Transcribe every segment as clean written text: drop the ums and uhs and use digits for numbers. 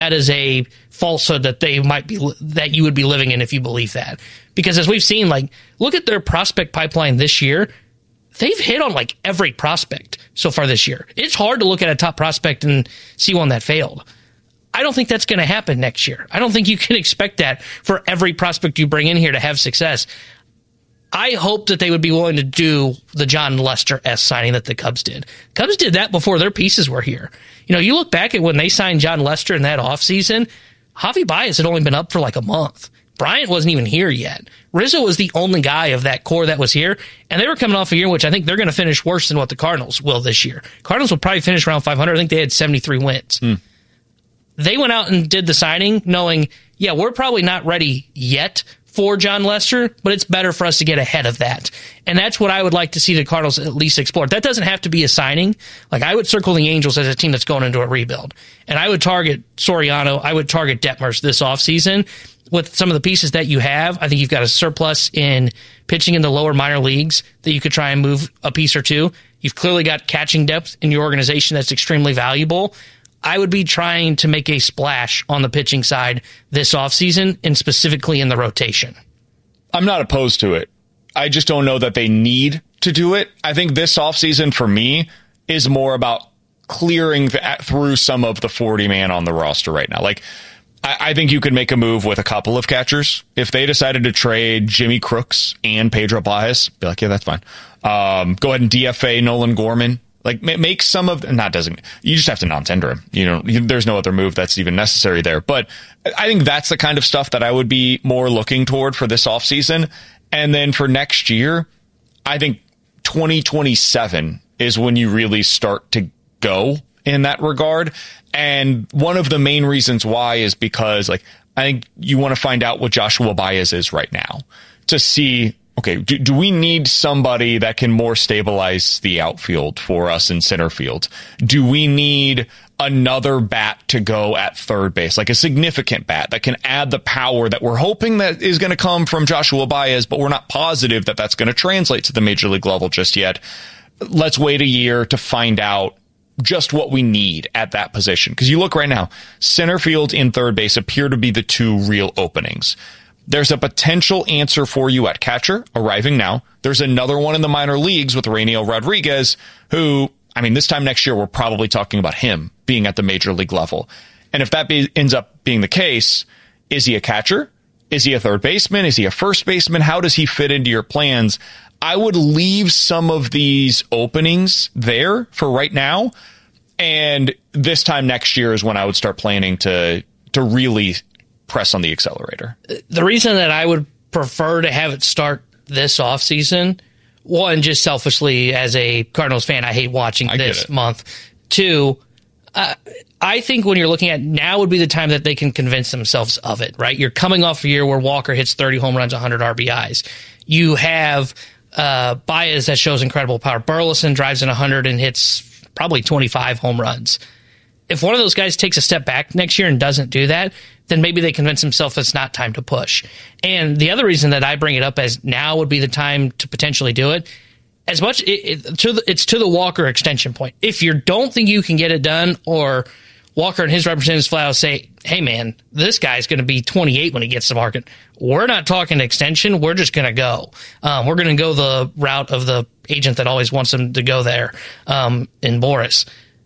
that is a falsehood that you would be living in if you believe that. Because as we've seen, like, look at their prospect pipeline this year. They've hit on like every prospect so far this year. It's hard to look at a top prospect and see one that failed. I don't think that's going to happen next year. I don't think you can expect that for every prospect you bring in here to have success. I hope that they would be willing to do the John Lester-esque signing that the Cubs did. Cubs did that before their pieces were here. You know, you look back at when they signed John Lester in that offseason, Javi Baez had only been up for like a month. Bryant wasn't even here yet. Rizzo was the only guy of that core that was here, and they were coming off a year in which I think they're going to finish worse than what the Cardinals will this year. Cardinals will probably finish around 500. I think they had 73 wins. They went out and did the signing knowing, yeah, we're probably not ready yet for John Lester, but it's better for us to get ahead of that. And that's what I would like to see the Cardinals at least explore. That doesn't have to be a signing. Like, I would circle the Angels as a team that's going into a rebuild. And I would target Soriano. I would target Detmers this offseason. With some of the pieces that you have, I think you've got a surplus in pitching in the lower minor leagues that you could try and move a piece or two. You've clearly got catching depth in your organization that's extremely valuable. I would be trying to make a splash on the pitching side this offseason, and specifically in the rotation. I'm not opposed to it. I just don't know that they need to do it. I think this offseason for me is more about clearing through some of the 40-man on the roster right now. Like, I think you could make a move with a couple of catchers. If they decided to trade Jimmy Crooks and Pedro Baez, be like, yeah, that's fine. Go ahead and DFA Nolan Gorman. Like, make some of you just have to non-tender him. You know, there's no other move that's even necessary there. But I think that's the kind of stuff that I would be more looking toward for this offseason. And then for next year, I think 2027 is when you really start to go in that regard. And one of the main reasons why is because, like, I think you want to find out what Joshua Baez is right now to see, okay, do we need somebody that can more stabilize the outfield for us in center field? Do we need another bat to go at third base, like a significant bat that can add the power that we're hoping that is going to come from Joshua Baez, but we're not positive that that's going to translate to the major league level just yet? Let's wait a year to find out just what we need at that position. Because you look right now, center field and third base appear to be the two real openings. There's a potential answer for you at catcher arriving now. There's another one in the minor leagues with Rainiel Rodriguez, who, I mean, this time next year, we're probably talking about him being at the major league level. And if that ends up being the case, is he a catcher? Is he a third baseman? Is he a first baseman? How does he fit into your plans? I would leave some of these openings there for right now. And this time next year is when I would start planning to really press on the accelerator. The reason that I would prefer to have it start this offseason, one, just selfishly as a Cardinals fan, I hate watching this month. Two, I think when you're looking at now would be the time that they can convince themselves of it, right? You're coming off a year where Walker hits 30 home runs, 100 RBIs. You have Baez that shows incredible power. Burleson drives in 100 and hits probably 25 home runs. If one of those guys takes a step back next year and doesn't do that, then maybe they convince themselves it's not time to push. And the other reason that I bring it up as now would be the time to potentially do it, as much it's to the Walker extension point. If you don't think you can get it done, or Walker and his representatives flat out say, hey man, this guy's going to be 28 when he gets to market, we're not talking extension, we're just going to go. We're going to go the route of the agent that always wants him to go there, in Boris.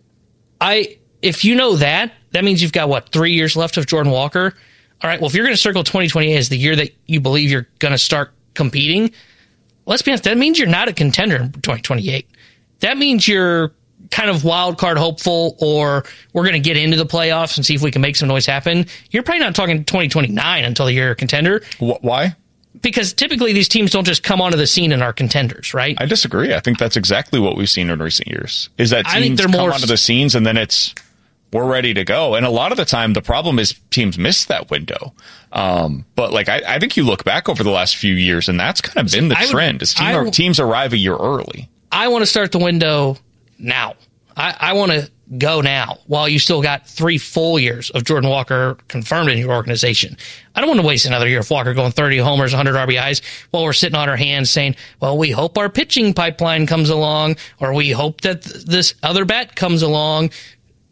If you know that means you've got, 3 years left of Jordan Walker? All right, well, if you're going to circle 2028 as the year that you believe you're going to start competing, let's be honest, that means you're not a contender in 2028. That means you're kind of wild card hopeful, or we're going to get into the playoffs and see if we can make some noise happen. You're probably not talking 2029 until you're a contender. Why? Because typically these teams don't just come onto the scene and are contenders, right? I disagree. I think that's exactly what we've seen in recent years, is that teams come onto the scenes and then we're ready to go. And a lot of the time, the problem is teams miss that window. But I think you look back over the last few years, and that's kind of been the trend, is teams arrive a year early. I want to start the window now. I want to go now while you still got 3 full years of Jordan Walker confirmed in your organization. I don't want to waste another year of Walker going 30 homers, 100 RBIs while we're sitting on our hands saying, well, we hope our pitching pipeline comes along, or we hope that this other bat comes along.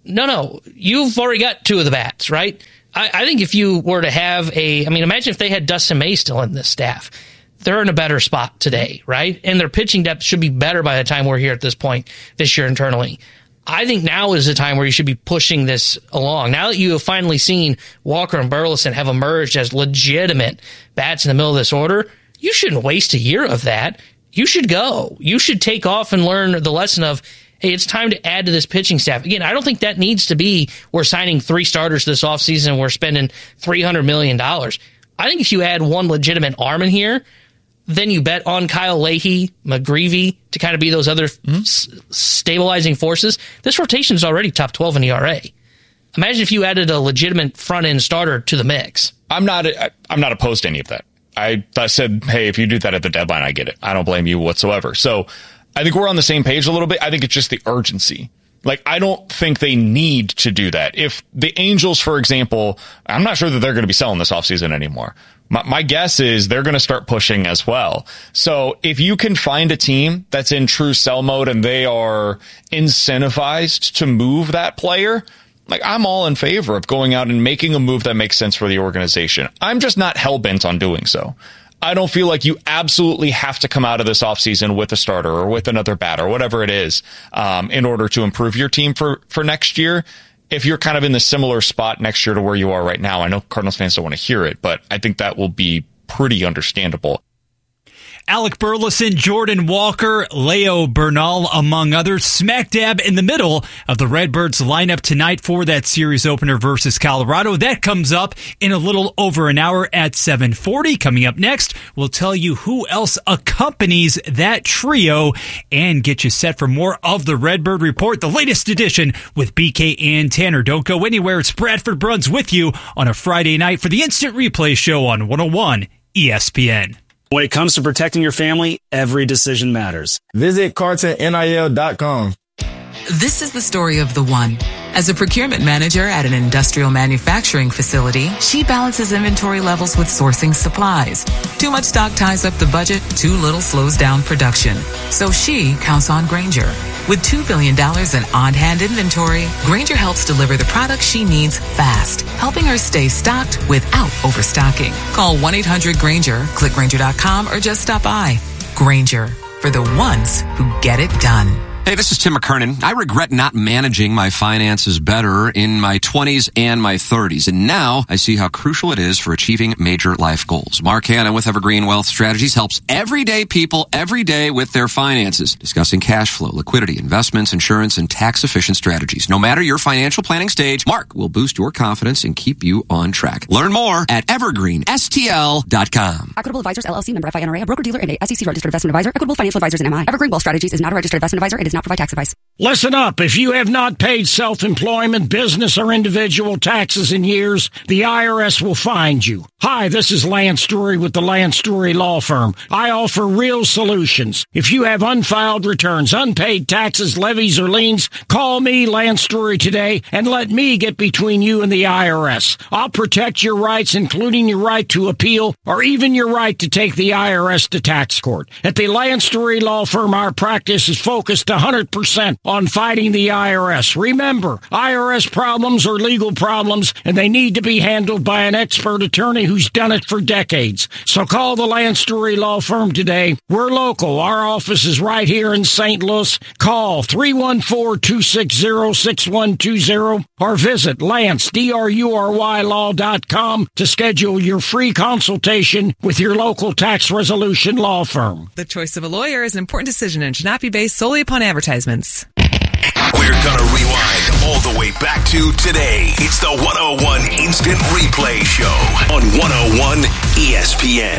No. You've already got 2 of the bats, right? I think if you were to have imagine if they had Dustin May still in this staff. They're in a better spot today, right? And their pitching depth should be better by the time we're here at this point this year internally. I think now is the time where you should be pushing this along. Now that you have finally seen Walker and Burleson have emerged as legitimate bats in the middle of this order, you shouldn't waste a year of that. You should go. You should take off and learn the lesson of, hey, it's time to add to this pitching staff. Again, I don't think that needs to be we're signing 3 starters this offseason and we're spending $300 million. I think if you add 1 legitimate arm in here, then you bet on Kyle Leahy, McGreevy to kind of be those other stabilizing forces. This rotation is already top 12 in ERA. Imagine if you added a legitimate front-end starter to the mix. I'm not opposed to any of that. I said, hey, if you do that at the deadline, I get it. I don't blame you whatsoever. So I think we're on the same page a little bit. I think it's just the urgency. Like, I don't think they need to do that. If the Angels, for example, I'm not sure that they're going to be selling this offseason anymore. My guess is they're going to start pushing as well. So if you can find a team that's in true sell mode and they are incentivized to move that player, like, I'm all in favor of going out and making a move that makes sense for the organization. I'm just not hell-bent on doing so. I don't feel like you absolutely have to come out of this offseason with a starter or with another batter, whatever it is, in order to improve your team for next year. If you're kind of in the similar spot next year to where you are right now, I know Cardinals fans don't want to hear it, but I think that will be pretty understandable. Alec Burleson, Jordan Walker, Leo Bernal, among others, smack dab in the middle of the Redbirds lineup tonight for that series opener versus Colorado. That comes up in a little over an hour at 7:40. Coming up next, we'll tell you who else accompanies that trio and get you set for more of the Redbird Report, the latest edition with BK and Tanner. Don't go anywhere. It's Bradford Bruns with you on a Friday night for the Instant Replay Show on 101 ESPN. When it comes to protecting your family, every decision matters. Visit CartonNIL.com. This is the story of the one. As a procurement manager at an industrial manufacturing facility, she balances inventory levels with sourcing supplies. Too much stock ties up the budget, too little slows down production. So she counts on Grainger. With $2 billion in on-hand inventory, Grainger helps deliver the products she needs fast, helping her stay stocked without overstocking. Call 1-800-GRAINGER, click Grainger.com, or just stop by. Grainger, for the ones who get it done. Hey, this is Tim McKernan. I regret not managing my finances better in my 20s and my 30s. And now I see how crucial it is for achieving major life goals. Mark Hanna with Evergreen Wealth Strategies helps everyday people every day with their finances, discussing cash flow, liquidity, investments, insurance, and tax-efficient strategies. No matter your financial planning stage, Mark will boost your confidence and keep you on track. Learn more at evergreenstl.com. Equitable Advisors, LLC, member FINRA, a broker-dealer and a SEC registered investment advisor. Equitable Financial Advisors and MI. Evergreen Wealth Strategies is not a registered investment advisor. It does not provide tax advice. Listen up. If you have not paid self-employment, business, or individual taxes in years, the IRS will find you. Hi, this is Lance Story with the Lance Story Law Firm. I offer real solutions. If you have unfiled returns, unpaid taxes, levies, or liens, call me, Lance Story, today, and let me get between you and the IRS. I'll protect your rights, including your right to appeal, or even your right to take the IRS to tax court. At the Lance Story Law Firm, our practice is focused 100% on fighting the IRS. Remember, IRS problems are legal problems, and they need to be handled by an expert attorney who's done it for decades. So call the Lance Story Law Firm today. We're local. Our office is right here in St. Louis. Call 314-260-6120 or visit LanceDruryLaw.com to schedule your free consultation with your local tax resolution law firm. The choice of a lawyer is an important decision and should not be based solely upon advertisements. We're gonna rewind all the way back to today. It's the 101 Instant Replay Show on 101 ESPN.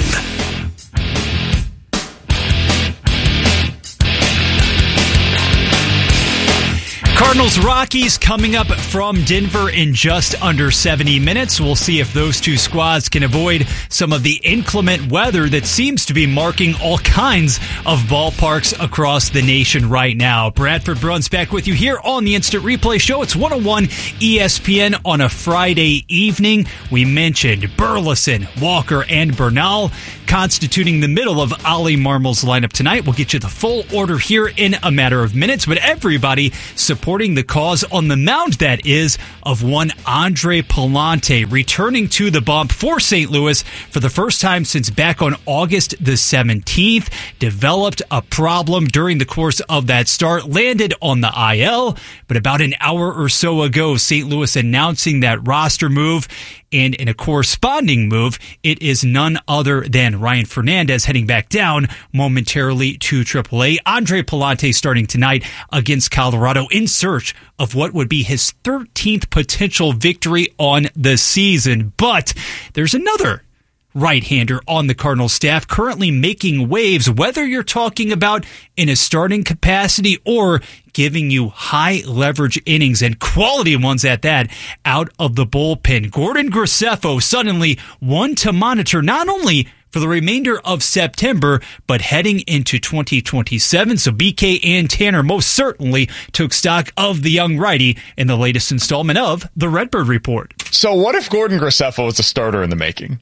Cardinals-Rockies coming up from Denver in just under 70 minutes. We'll see if those two squads can avoid some of the inclement weather that seems to be marking all kinds of ballparks across the nation right now. Bradford Bruns back with you here on the Instant Replay Show. It's 101 ESPN on a Friday evening. We mentioned Burleson, Walker, and Bernal constituting the middle of Ollie Marmol's lineup tonight. We'll get you the full order here in a matter of minutes, but everybody supports reporting the cause on the mound, that is, of one Andre Pallante returning to the bump for St. Louis for the first time since back on August the 17th. Developed a problem during the course of that start, landed on the IL, but about an hour or so ago, St. Louis announcing that roster move. And in a corresponding move, it is none other than Ryan Fernandez heading back down momentarily to AAA. Andre Pallante starting tonight against Colorado in search of what would be his 13th potential victory on the season. But there's another right-hander on the Cardinals staff currently making waves, whether you're talking about in a starting capacity or giving you high leverage innings and quality ones at that out of the bullpen. Gordon Graceffo suddenly one to monitor not only for the remainder of September, but heading into 2027. So BK and Tanner most certainly took stock of the young righty in the latest installment of the Redbird Report. So what if Gordon Graceffo was a starter in the making?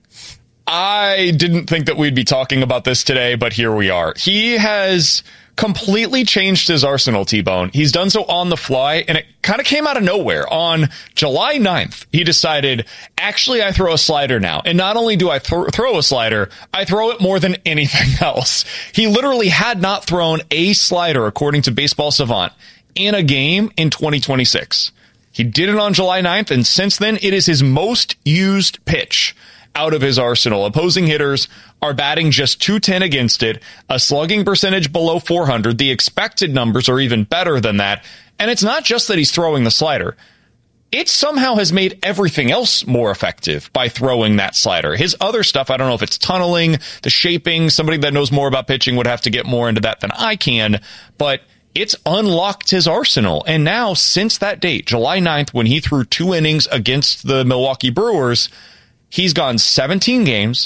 I didn't think that we'd be talking about this today, but here we are. He has completely changed his arsenal, T-Bone. He's done so on the fly, and it kind of came out of nowhere. On July 9th, he decided, actually, I throw a slider now. And not only do I throw a slider, I throw it more than anything else. He literally had not thrown a slider, according to Baseball Savant, in a game in 2026. He did it on July 9th, and since then, it is his most used pitch out of his arsenal. Opposing hitters are batting just .210 against it, a slugging percentage below 400. The expected numbers are even better than that. And it's not just that he's throwing the slider. It somehow has made everything else more effective by throwing that slider. His other stuff, I don't know if it's tunneling, the shaping. Somebody that knows more about pitching would have to get more into that than I can. But it's unlocked his arsenal. And now, since that date, July 9th, when he threw 2 innings against the Milwaukee Brewers, he's gone 17 games,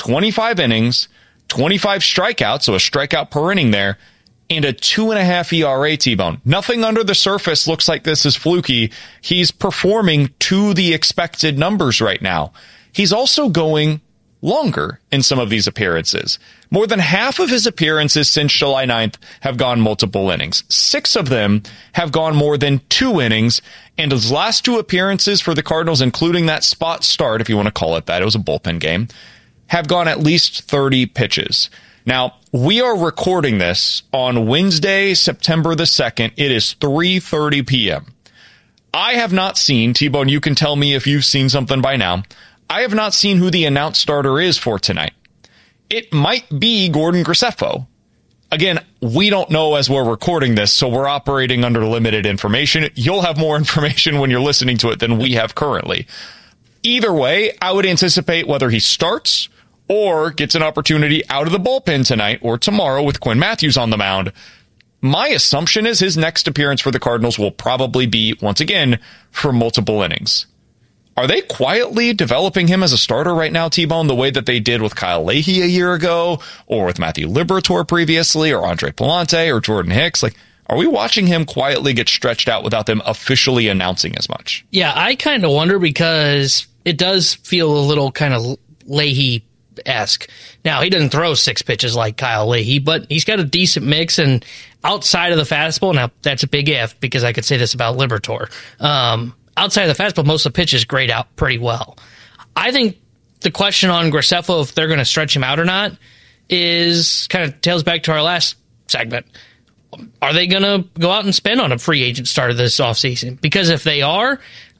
25 innings, 25 strikeouts, so a strikeout per inning there, and a 2.5 ERA, T-Bone. Nothing under the surface looks like this is fluky. He's performing to the expected numbers right now. He's also going longer in some of these appearances. More than half of his appearances since July 9th have gone multiple innings. 6 of them have gone more than 2 innings. And his last 2 appearances for the Cardinals, including that spot start, if you want to call it that, it was a bullpen game, have gone at least 30 pitches. Now, we are recording this on Wednesday, September the 2nd. It is 3:30 p.m. I have not seen, T-Bone, you can tell me if you've seen something by now. I have not seen who the announced starter is for tonight. It might be Gordon Graceffo. Again, we don't know as we're recording this, so we're operating under limited information. You'll have more information when you're listening to it than we have currently. Either way, I would anticipate whether he starts or gets an opportunity out of the bullpen tonight or tomorrow with Quinn Matthews on the mound. My assumption is his next appearance for the Cardinals will probably be, once again, for multiple innings. Are they quietly developing him as a starter right now, T-Bone, the way that they did with Kyle Leahy a year ago, or with Matthew Liberatore previously, or Andre Pallante, or Jordan Hicks? Like, are we watching him quietly get stretched out without them officially announcing as much? Yeah, I kind of wonder because it does feel a little kind of Leahy-esque. Now, he doesn't throw 6 pitches like Kyle Leahy, but he's got a decent mix, and outside of the fastball, now that's a big if because I could say this about Liberatore. Outside of the fastball, most of the pitches grade out pretty well. I think the question on Graceffo, if they're going to stretch him out or not, is kind of tails back to our last segment. Are they going to go out and spend on a free agent starter this offseason? Because if they are,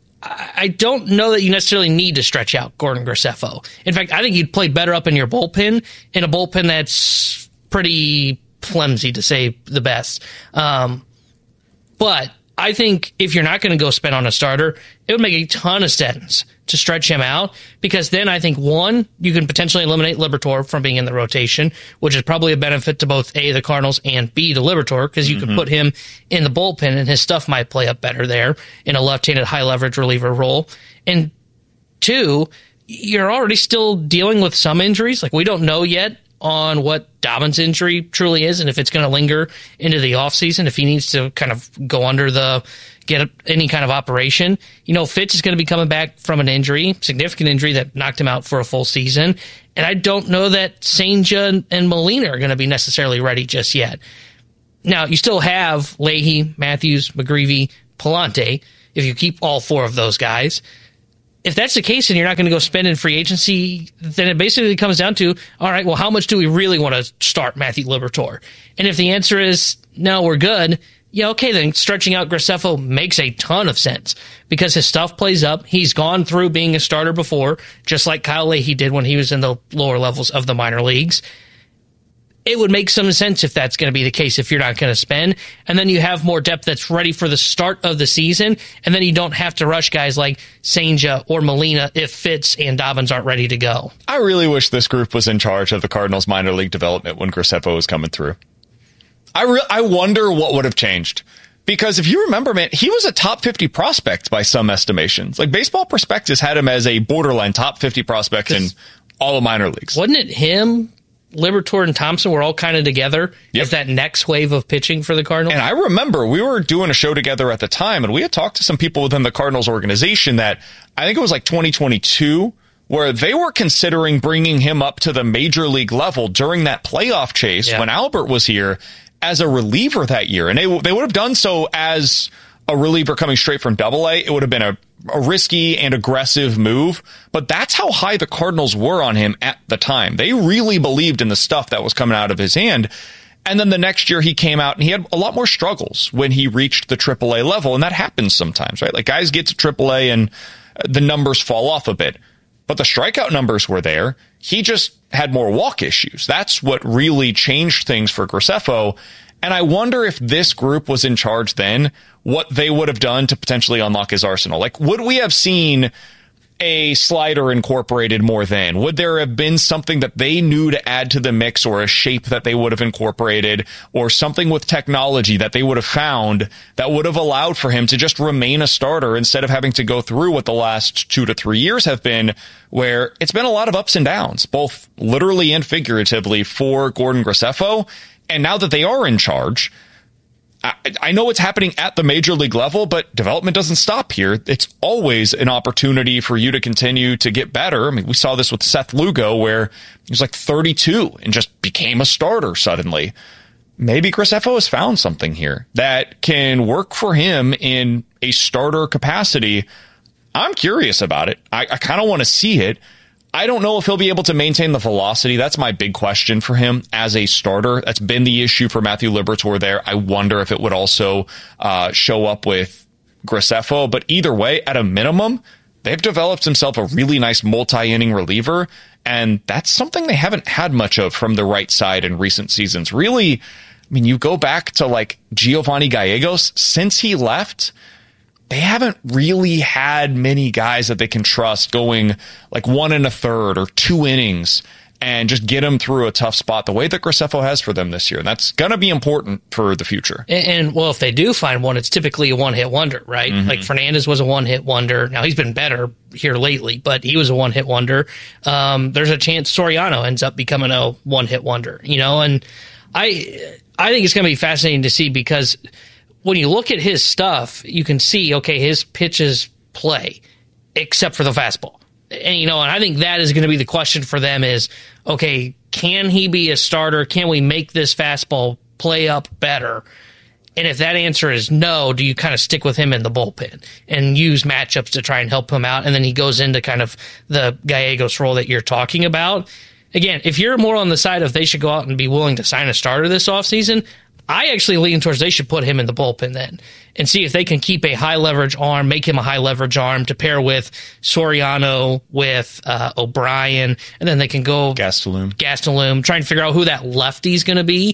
I don't know that you necessarily need to stretch out Gordon Graceffo. In fact, I think he'd play better up in your bullpen, in a bullpen that's pretty flimsy, to say the best. But I think if you're not going to go spend on a starter, it would make a ton of sense to stretch him out, because then I think, one, you can potentially eliminate Liberatore from being in the rotation, which is probably a benefit to both A, the Cardinals, and B, the Liberatore, because you could put him in the bullpen and his stuff might play up better there in a left-handed high-leverage reliever role. And 2, you're already still dealing with some injuries. Like, we don't know yet on what Dobbins' injury truly is and if it's going to linger into the offseason, if he needs to kind of go under get any kind of operation. You know, Fitz is going to be coming back from an injury, significant injury that knocked him out for a full season. And I don't know that Senja and Molina are going to be necessarily ready just yet. Now, you still have Leahy, Matthews, McGreevy, Pallante, if you keep all 4 of those guys. If that's the case and you're not going to go spend in free agency, then it basically comes down to, all right, well, how much do we really want to start Matthew Liberatore? And if the answer is, no, we're good, yeah, okay, then stretching out Graceffo makes a ton of sense because his stuff plays up. He's gone through being a starter before, just like Kyle Leahy did when he was in the lower levels of the minor leagues. It would make some sense if that's going to be the case, if you're not going to spend. And then you have more depth that's ready for the start of the season. And then you don't have to rush guys like Senja or Molina if Fitz and Dobbins aren't ready to go. I really wish this group was in charge of the Cardinals minor league development when Graceffo was coming through. I wonder what would have changed. Because if you remember, man, he was a top 50 prospect by some estimations. Like Baseball Prospectus had him as a borderline top 50 prospect in all the minor leagues. Wasn't it him, Liberatore, and Thompson were all kind of together as that next wave of pitching for the Cardinals? And I remember we were doing a show together at the time, and we had talked to some people within the Cardinals organization that I think it was like 2022, where they were considering bringing him up to the major league level during that playoff chase when Albert was here as a reliever that year. And they would have done so as a reliever coming straight from Double-A. It would have been a risky and aggressive move, but that's how high the Cardinals were on him at the time. They really believed in the stuff that was coming out of his hand. And then the next year he came out and he had a lot more struggles when he reached the AAA level. And that happens sometimes, right? Like guys get to AAA and the numbers fall off a bit, but the strikeout numbers were there. He just had more walk issues. That's what really changed things for Graceffo. And I wonder if this group was in charge then, what they would have done to potentially unlock his arsenal. Like, would we have seen a slider incorporated more then? Would there have been something that they knew to add to the mix, or a shape that they would have incorporated, or something with technology that they would have found that would have allowed for him to just remain a starter instead of having to go through what the last 2 to 3 years have been, where it's been a lot of ups and downs, both literally and figuratively, for Gordon Graceffo. And now that they are in charge, I know it's happening at the major league level, but development doesn't stop here. It's always an opportunity for you to continue to get better. I mean, we saw this with Seth Lugo, where he was like 32 and just became a starter suddenly. Maybe Graceffo has found something here that can work for him in a starter capacity. I'm curious about it. I kind of want to see it. I don't know if he'll be able to maintain the velocity. That's my big question for him as a starter. That's been the issue for Matthew Liberatore there. I wonder if it would also show up with Graceffo. But either way, at a minimum, they've developed himself a really nice multi-inning reliever, and that's something they haven't had much of from the right side in recent seasons. Really, I mean, you go back to like Giovanni Gallegos, since he left, they haven't really had many guys that they can trust going like 1 1/3 or 2 innings and just get them through a tough spot the way that Graceffo has for them this year. And that's going to be important for the future. And well, if they do find one, it's typically a one-hit wonder, right? Mm-hmm. Like Fernandez was a one-hit wonder. Now he's been better here lately, but he was a one-hit wonder. There's a chance Soriano ends up becoming a one-hit wonder, you know, and I think it's going to be fascinating to see, because when you look at his stuff, you can see, okay, his pitches play, except for the fastball. And, you know, and I think that is going to be the question for them is, okay, can he be a starter? Can we make this fastball play up better? And if that answer is no, do you kind of stick with him in the bullpen and use matchups to try and help him out? And then he goes into kind of the Gallegos role that you're talking about. Again, if you're more on the side of they should go out and be willing to sign a starter this offseason, I actually lean towards they should put him in the bullpen then and see if they can keep a high leverage arm, make him a high leverage arm to pair with Soriano, with O'Brien, and then they can go Gastelum, try and figure out who that lefty's going to be.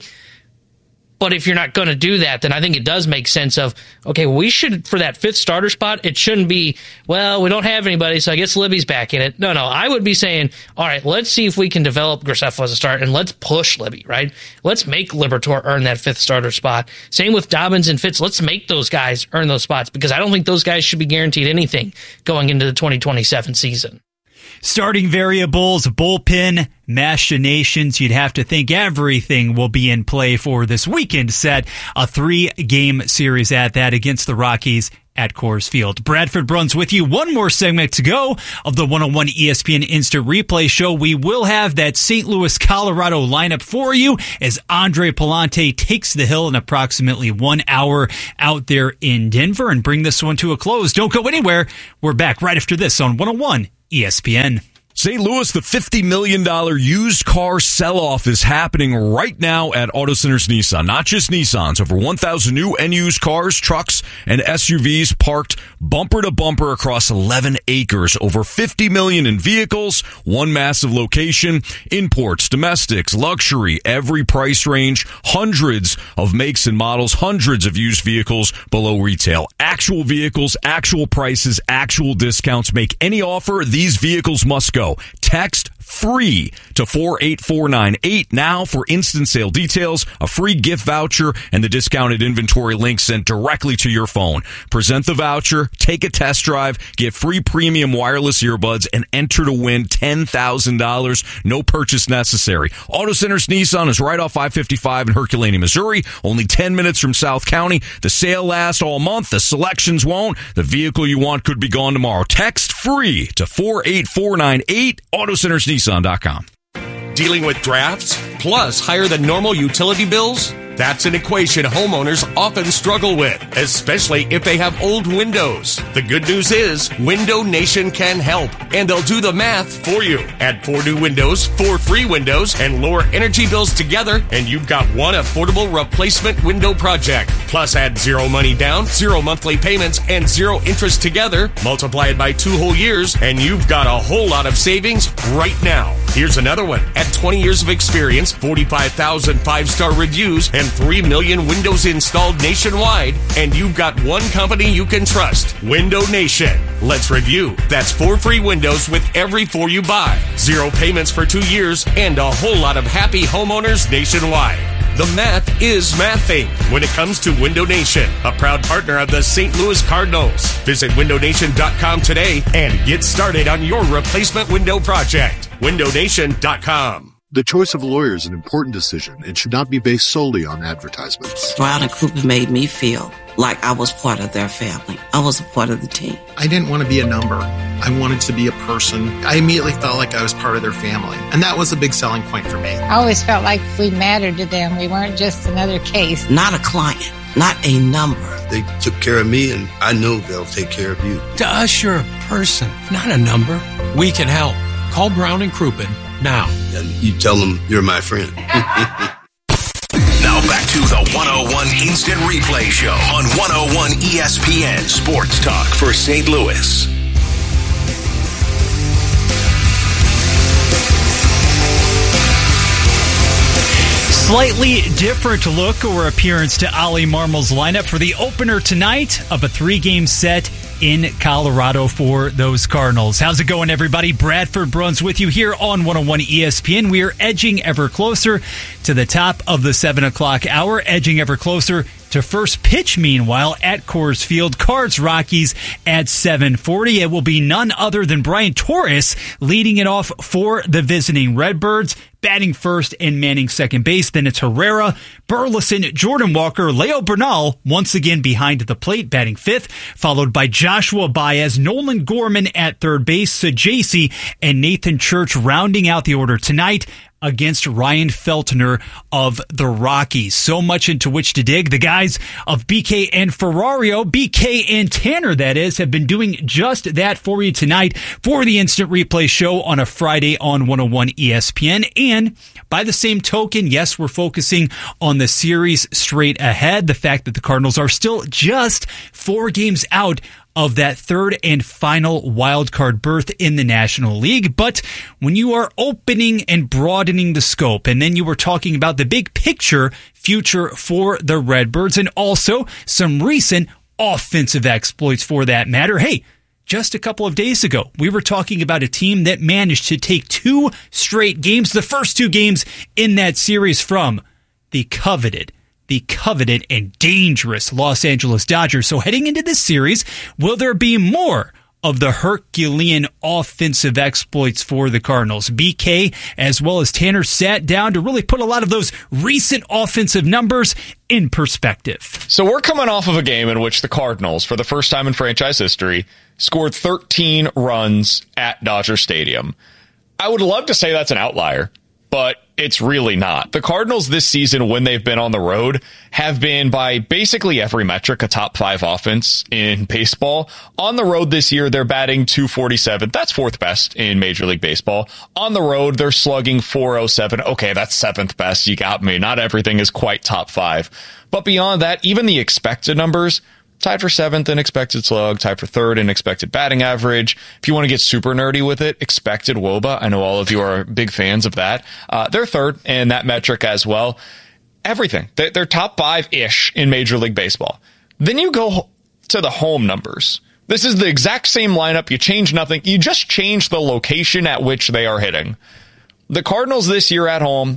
But if you're not going to do that, then I think it does make sense of, okay, we should, for that 5th starter spot, it shouldn't be, well, we don't have anybody, so I guess Libby's back in it. No, I would be saying, all right, let's see if we can develop Graceffo as a start, and let's push Libby, right? Let's make Liberatore earn that 5th starter spot. Same with Dobbins and Fitz. Let's make those guys earn those spots, because I don't think those guys should be guaranteed anything going into the 2027 season. Starting variables, bullpen, machinations. You'd have to think everything will be in play for this weekend set. A 3-game series at that against the Rockies at Coors Field. Bradford Bruns with you. One more segment to go of the 101 ESPN Instant Replay Show. We will have that St. Louis, Colorado lineup for you as Andre Palante takes the hill in approximately 1 hour out there in Denver and bring this one to a close. Don't go anywhere. We're back right after this on 101 ESPN. St. Louis, the $50 million used car sell-off is happening right now at Auto Centers Nissan. Not just Nissans, over 1,000 new and used cars, trucks, and SUVs parked bumper to bumper across 11 acres. Over $50 million in vehicles, one massive location, imports, domestics, luxury, every price range, hundreds of makes and models, hundreds of used vehicles below retail. Actual vehicles, actual prices, actual discounts. Make any offer, these vehicles must go. Text free to 48498 now for instant sale details, a free gift voucher, and the discounted inventory link sent directly to your phone. Present the voucher, take a test drive, get free premium wireless earbuds, and enter to win $10,000. No purchase necessary. Auto Centers Nissan is right off I-55 in Herculaneum, Missouri. Only 10 minutes from South County. The sale lasts all month. The selections won't. The vehicle you want could be gone tomorrow. Text free to 48498. AutoCentersNissan.com. Dealing with drafts plus higher than normal utility bills? That's an equation homeowners often struggle with, especially if they have old windows. The good news is Window Nation can help, and they'll do the math for you. Add 4 new windows, 4 free windows, and lower energy bills together, and you've got one affordable replacement window project. Plus add 0 money down, 0 monthly payments, and 0 interest together. Multiply it by 2 whole years, and you've got a whole lot of savings right now. Here's another one. At 20 years of experience, 45,000 5-star reviews, and 3 million windows installed nationwide, and you've got one company you can trust, Window Nation. Let's review. That's 4 free windows with every 4 you buy, 0 payments for 2 years, and a whole lot of happy homeowners nationwide. The math is mathing when it comes to Window Nation, a proud partner of the St. Louis Cardinals. Visit windownation.com today and get started on your replacement window project. windownation.com. The choice of a lawyer is an important decision and should not be based solely on advertisements. Brown & Crouppen made me feel like I was part of their family. I was a part of the team. I didn't want to be a number. I wanted to be a person. I immediately felt like I was part of their family. And that was a big selling point for me. I always felt like we mattered to them. We weren't just another case. Not a client, not a number. They took care of me, and I know they'll take care of you. To us, you're a person, not a number. We can help. Call Brown & Crouppen now. And you tell them you're my friend. Now back to the 101 Instant Replay Show on 101 ESPN Sports Talk for St. Louis. Slightly different look or appearance to Ollie Marmol's lineup for the opener tonight of a 3-game set in Colorado for those Cardinals. How's it going, everybody? Bradford Bruns with you here on 101 ESPN. We are edging ever closer to the top of the 7 o'clock hour, edging ever closer to first pitch, meanwhile, at Coors Field. Cards Rockies at 7:40. It will be none other than Brian Torres leading it off for the visiting Redbirds, batting first and manning second base. Then it's Herrera, Burleson, Jordan Walker, Leo Bernal once again behind the plate, batting fifth, followed by Joshua Baez, Nolan Gorman at third base, Sajaci, and Nathan Church rounding out the order tonight against Ryan Feltner of the Rockies. So much into which to dig. The guys of BK and Ferrario, BK and Tanner, that is, have been doing just that for you tonight for the Instant Replay Show on a Friday on 101 ESPN. And by the same token, yes, we're focusing on the series straight ahead. The fact that the Cardinals are still just 4 games out of that third and final wild card berth in the National League. But when you are opening and broadening the scope, and then you were talking about the big picture future for the Redbirds and also some recent offensive exploits for that matter. Hey, just a couple of days ago, we were talking about a team that managed to take 2 straight games, the first 2 games in that series from the coveted and dangerous Los Angeles Dodgers. So heading into this series, will there be more of the Herculean offensive exploits for the Cardinals. BK as well as Tanner sat down to really put a lot of those recent offensive numbers in perspective. So we're coming off of a game in which the Cardinals, for the first time in franchise history, scored 13 runs at Dodger Stadium. I would love to say that's an outlier, but it's really not. The Cardinals this season, when they've been on the road, have been by basically every metric a top 5 offense in baseball. On the road this year, they're batting .247. That's 4th best in Major League Baseball. On the road, they're slugging .407. Okay, that's 7th best. You got me. Not everything is quite top 5. But beyond that, even the expected numbers, tied for 7th in expected slug, tied for 3rd in expected batting average. If you want to get super nerdy with it, expected WOBA. I know all of you are big fans of that. They're 3rd in that metric as well. Everything. They're top 5-ish in Major League Baseball. Then you go to the home numbers. This is the exact same lineup. You change nothing. You just change the location at which they are hitting. The Cardinals this year at home,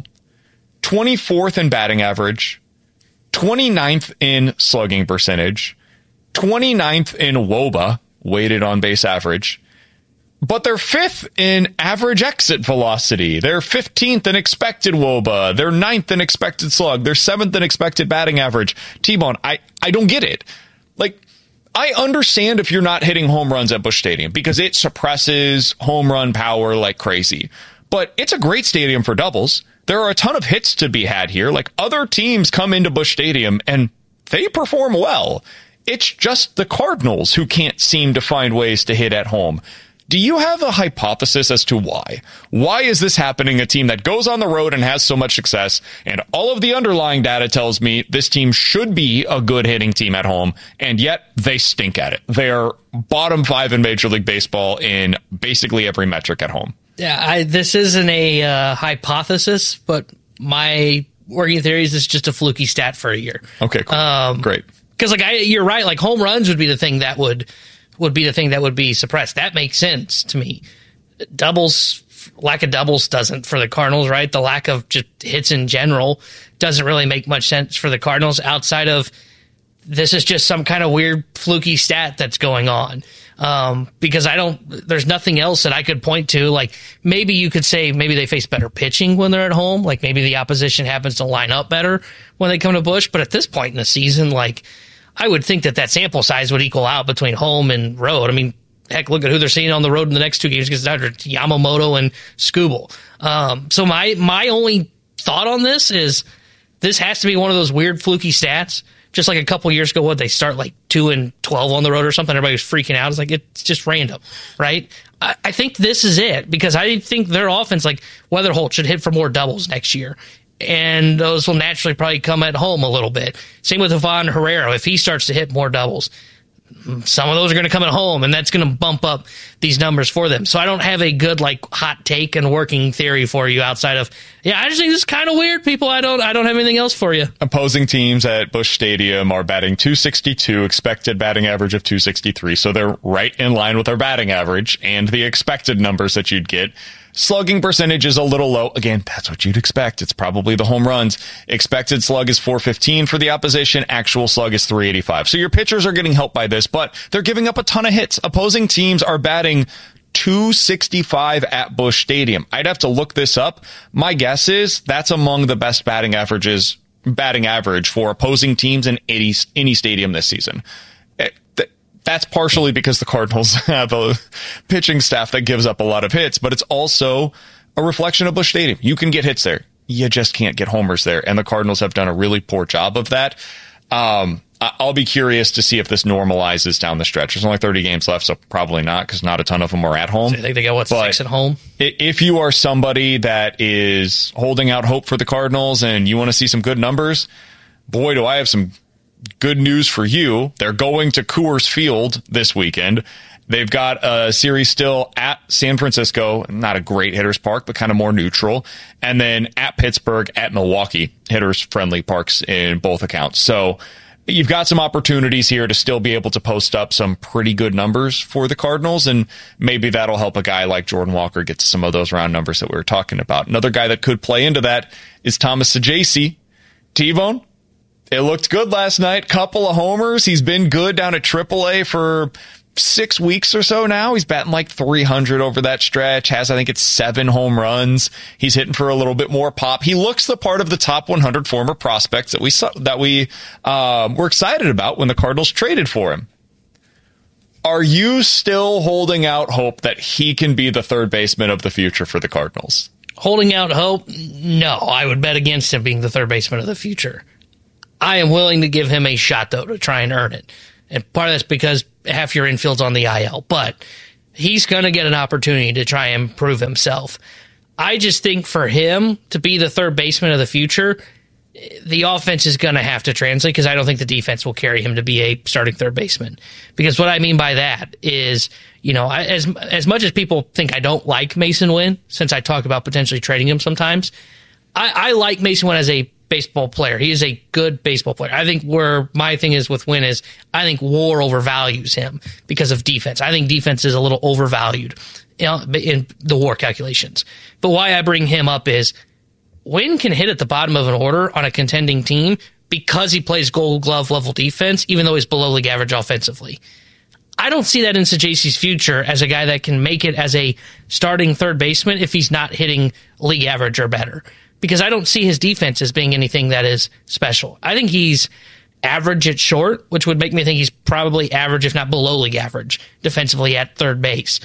24th in batting average, 29th in slugging percentage, 29th in WOBA, weighted on base average, but they're 5th in average exit velocity. They're 15th in expected WOBA. They're 9th in expected slug. They're 7th in expected batting average. T-Bone, I don't get it. Like, I understand if you're not hitting home runs at Busch Stadium because it suppresses home run power like crazy, but it's a great stadium for doubles. There are a ton of hits to be had here. Like, other teams come into Busch Stadium and they perform well. It's just the Cardinals who can't seem to find ways to hit at home. Do you have a hypothesis as to why? Why is this happening? A team that goes on the road and has so much success, and all of the underlying data tells me this team should be a good hitting team at home, and yet they stink at it. They're bottom 5 in Major League Baseball in basically every metric at home. Yeah, this isn't a hypothesis, but my working theory is this is just a fluky stat for a year. Okay, cool. Great. Because you're right. Like, home runs would be the thing that would be the thing that would be suppressed. That makes sense to me. Lack of doubles doesn't for the Cardinals, right? The lack of just hits in general doesn't really make much sense for the Cardinals outside of this is just some kind of weird fluky stat that's going on. Because there's nothing else that I could point to. Like, maybe you could say maybe they face better pitching when they're at home. Like, maybe the opposition happens to line up better when they come to Busch. But at this point in the season, like, I would think that sample size would equal out between home and road. I mean, heck, look at who they're seeing on the road in the next 2 games because it's Yamamoto and Skubal. So my only thought on this is this has to be one of those weird fluky stats. Just like a couple years ago, they start like 2-12 on the road or something. Everybody was freaking out. It's like, it's just random, right? I think this is it because I think their offense, like Weatherholt, should hit for more doubles next year. And those will naturally probably come at home a little bit. Same with Ivan Herrera. If he starts to hit more doubles, some of those are going to come at home, and that's going to bump up these numbers for them. So I don't have a good, like, hot take and working theory for you outside of, I just think this is kind of weird, people. I don't have anything else for you. Opposing teams at Busch Stadium are batting .262, expected batting average of .263. So they're right in line with their batting average and the expected numbers that you'd get. Slugging percentage is a little low. Again, that's what you'd expect. It's probably the home runs. Expected slug is .415 for the opposition. Actual slug is .385. So your pitchers are getting helped by this, but they're giving up a ton of hits. Opposing teams are batting .265 at Busch Stadium. I'd have to look this up. My guess is that's among the best batting average for opposing teams in any stadium this season. That's partially because the Cardinals have a pitching staff that gives up a lot of hits, but it's also a reflection of Busch Stadium. You can get hits there. You just can't get homers there, and the Cardinals have done a really poor job of that. I'll be curious to see if this normalizes down the stretch. There's only 30 games left, so probably not, because not a ton of them are at home. So I think they got, 6 at home? If you are somebody that is holding out hope for the Cardinals and you want to see some good numbers, boy, do I have some good news for you. They're going to Coors Field this weekend. They've got a series still at San Francisco, not a great hitter's park, but kind of more neutral. And then at Pittsburgh, at Milwaukee, hitters friendly parks in both accounts. So you've got some opportunities here to still be able to post up some pretty good numbers for the Cardinals. And maybe that'll help a guy like Jordan Walker get to some of those round numbers that we were talking about. Another guy that could play into that is Thomas Saggese. T-Bone, it looked good last night. Couple of homers. He's been good down at AAA for 6 weeks or so now. He's batting like 300 over that stretch. I think it's 7 home runs. He's hitting for a little bit more pop. He looks the part of the top 100 former prospects that we were excited about when the Cardinals traded for him. Are you still holding out hope that he can be the third baseman of the future for the Cardinals? Holding out hope? No, I would bet against him being the third baseman of the future. I am willing to give him a shot, though, to try and earn it. And part of that's because half your infield's on the IL. But he's going to get an opportunity to try and prove himself. I just think for him to be the third baseman of the future, the offense is going to have to translate because I don't think the defense will carry him to be a starting third baseman. Because what I mean by that is, as much as people think I don't like Mason Wynn, since I talk about potentially trading him sometimes, I like Mason Wynn as a baseball player. He is a good baseball player. I think where my thing is with Wynn is I think WAR overvalues him because of defense. I think defense is a little overvalued in the WAR calculations. But why I bring him up is Wynn can hit at the bottom of an order on a contending team because he plays Gold Glove level defense, even though he's below league average offensively. I don't see that in Sajaci's future as a guy that can make it as a starting third baseman if he's not hitting league average or better. Because I don't see his defense as being anything that is special. I think he's average at short, which would make me think he's probably average, if not below league average, defensively at third base.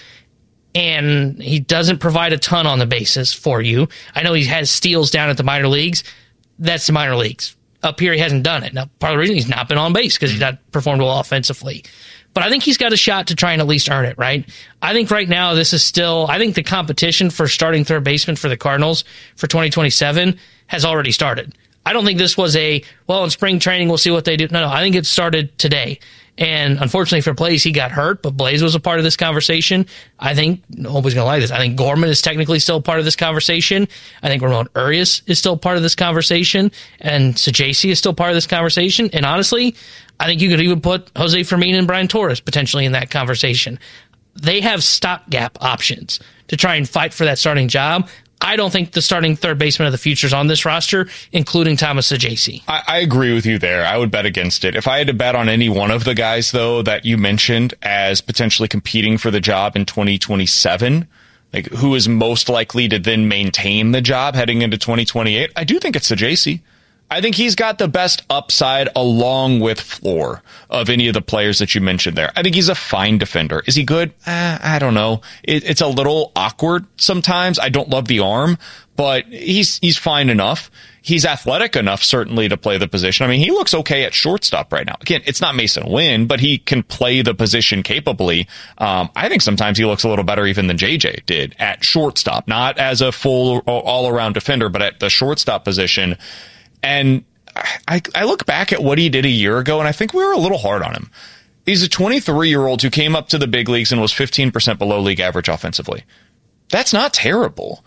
And he doesn't provide a ton on the bases for you. I know he has steals down at the minor leagues. That's the minor leagues. Up here, he hasn't done it. Now, part of the reason he's not been on base because he's not performed well offensively. But I think he's got a shot to try and at least earn it, right? I think right now this is still, I think the competition for starting third baseman for the Cardinals for 2027 has already started. I don't think this was in spring training, we'll see what they do. No, I think it started today. And unfortunately for Blaze, he got hurt, but Blaze was a part of this conversation. I think, nobody's going to like this, I think Gorman is technically still part of this conversation. I think Ramon Urias is still part of this conversation. And Sajaci is still part of this conversation. And honestly, I think you could even put Jose Fermin and Brian Torres potentially in that conversation. They have stopgap options to try and fight for that starting job. I don't think the starting third baseman of the future is on this roster, including Thomas Sajaci. I agree with you there. I would bet against it. If I had to bet on any one of the guys, though, that you mentioned as potentially competing for the job in 2027, like who is most likely to then maintain the job heading into 2028, I do think it's Sajaci. I think he's got the best upside along with floor of any of the players that you mentioned there. I think he's a fine defender. Is he good? I don't know. It's a little awkward sometimes. I don't love the arm, but he's fine enough. He's athletic enough, certainly, to play the position. I mean, he looks okay at shortstop right now. Again, it's not Mason Wynn, but he can play the position capably. I think sometimes he looks a little better even than JJ did at shortstop, not as a full all-around defender, but at the shortstop position. And I look back at what he did a year ago, and I think we were a little hard on him. He's a 23-year-old who came up to the big leagues and was 15% below league average offensively. That's not terrible.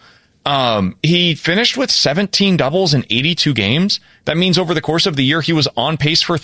He finished with 17 doubles in 82 games. That means over the course of the year, he was on pace for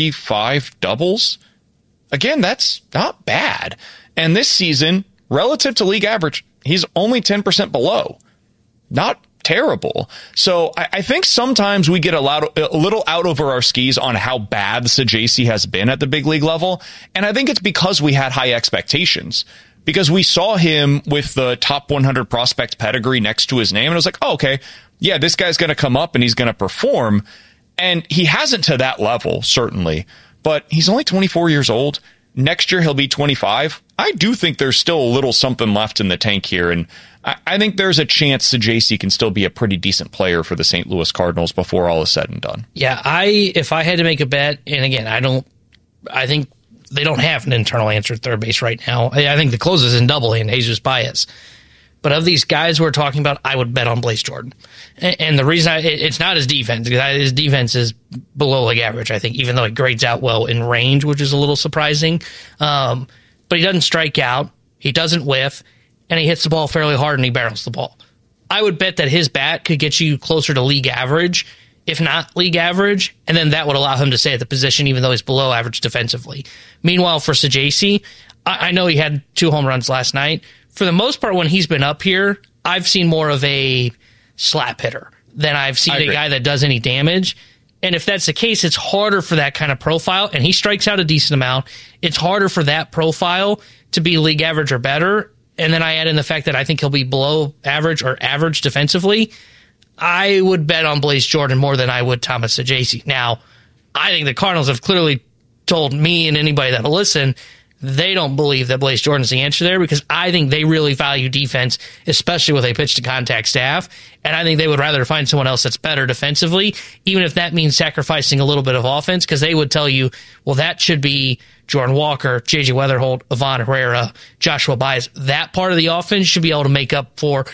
35 doubles. Again, that's not bad. And this season, relative to league average, he's only 10% below. Not terrible. So I think sometimes we get a little out over our skis on how bad Sajaci has been at the big league level. And I think it's because we had high expectations. Because we saw him with the top 100 prospect pedigree next to his name. And it was like, oh, okay, yeah, this guy's going to come up and he's going to perform. And he hasn't to that level, certainly. But he's only 24 years old. Next year, he'll be 25. I do think there's still a little something left in the tank here. And I think there's a chance Sajaci can still be a pretty decent player for the St. Louis Cardinals before all is said and done. Yeah, if I had to make a bet, and again, I think they don't have an internal answer at third base right now. I think the close is in Double-A and Jesus Baez. But of these guys we're talking about, I would bet on Blaze Jordan. And the reason it's not his defense, because his defense is below league average, I think, even though it grades out well in range, which is a little surprising. But he doesn't strike out, he doesn't whiff, and he hits the ball fairly hard and he barrels the ball. I would bet that his bat could get you closer to league average, if not league average, and then that would allow him to stay at the position even though he's below average defensively. Meanwhile, for Sajaci, I know he had 2 home runs last night. For the most part, when he's been up here, I've seen more of a slap hitter than I've seen a guy that does any damage. And if that's the case, it's harder for that kind of profile, and he strikes out a decent amount. It's harder for that profile to be league average or better. And then I add in the fact that I think he'll be below average or average defensively. I would bet on Blaze Jordan more than I would Thomas Saggese. Now, I think the Cardinals have clearly told me and anybody that'll listen they don't believe that Blaze Jordan's the answer there, because I think they really value defense, especially with a pitch-to-contact staff, and I think they would rather find someone else that's better defensively, even if that means sacrificing a little bit of offense, because they would tell you, well, that should be Jordan Walker, J.J. Weatherholt, Ivan Herrera, Joshua Baez. That part of the offense should be able to make up for